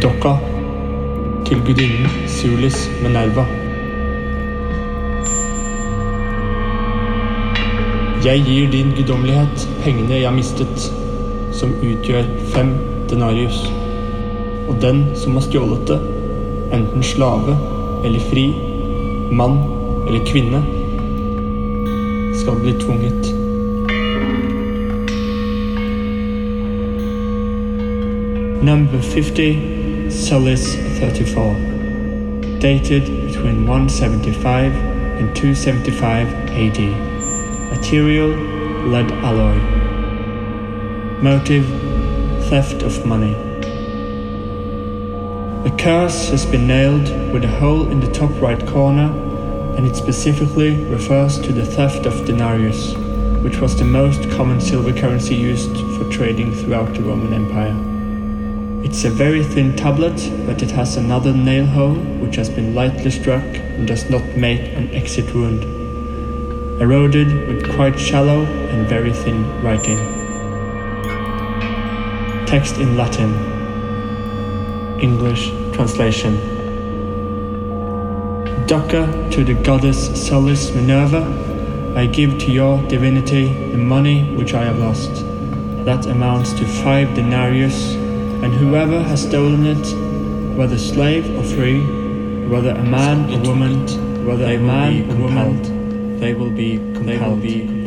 dokka, til gudinnen Sulis Minerva. Jeg gir din guddommelighet pengene jeg har mistet, som utgjør 5 denarius. Og den som har stjålet det, enten slave eller fri, mann eller kvinne, skal bli tvunget. Number 50, Solis 34. Dated between 175 and 275 AD. Material, lead alloy. Motive, theft of money. The curse has been nailed with a hole in the top right corner, and it specifically refers to the theft of denarius, which was the most common silver currency used for trading throughout the Roman Empire. It's a very thin tablet, but it has another nail hole which has been lightly struck and does not make an exit wound. Eroded with quite shallow and very thin writing. Text in Latin. English translation. Dokka to the goddess Solis Minerva, I give to your divinity the money which I have lost. That amounts to 5 denarius, and whoever has stolen it, whether slave or free, whether a man or woman, whether a man or woman, they will be compelled.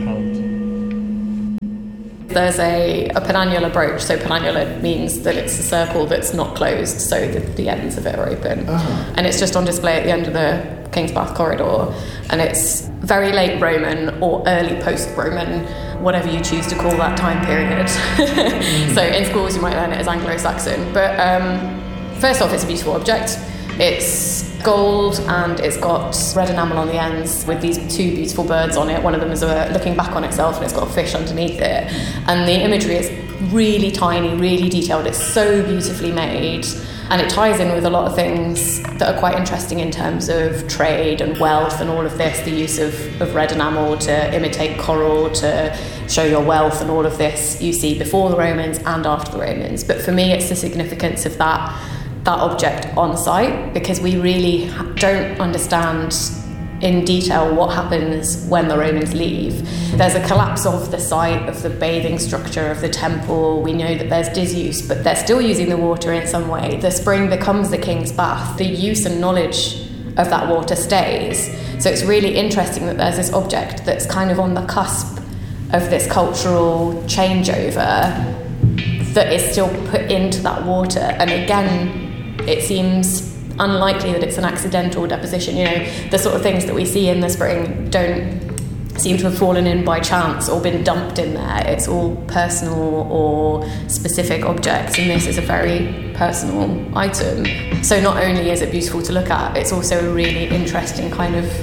There's a penannular brooch, so penannular means that it's a circle that's not closed, so the ends of it are open. And it's just on display at the end of the King's Bath corridor, and it's very late Roman or early post-Roman, whatever you choose to call that time period. So in schools you might learn it as Anglo-Saxon. But first off, it's a beautiful object. It's gold and it's got red enamel on the ends with these 2 beautiful birds on it. One of them is looking back on itself and it's got a fish underneath it. And the imagery is really tiny, really detailed. It's so beautifully made. And it ties in with a lot of things that are quite interesting in terms of trade and wealth and all of this, the use of red enamel to imitate coral, to show your wealth, and all of this you see before the Romans and after the Romans. But for me, it's the significance of that object on site, because we really don't understand in detail what happens when the Romans leave. There's a collapse of the site, of the bathing structure of the temple. We know that there's disuse, but they're still using the water in some way. The spring becomes the King's Bath. The use and knowledge of that water stays. So it's really interesting that there's this object that's kind of on the cusp of this cultural changeover that is still put into that water. And again, it seems unlikely that it's an accidental deposition. You know, the sort of things that we see in the spring don't seem to have fallen in by chance or been dumped in there. It's all personal or specific objects, and this is a very personal item. So not only is it beautiful to look at, it's also a really interesting kind of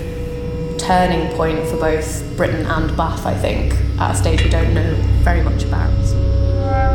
turning point for both Britain and Bath, I think, at a stage we don't know very much about.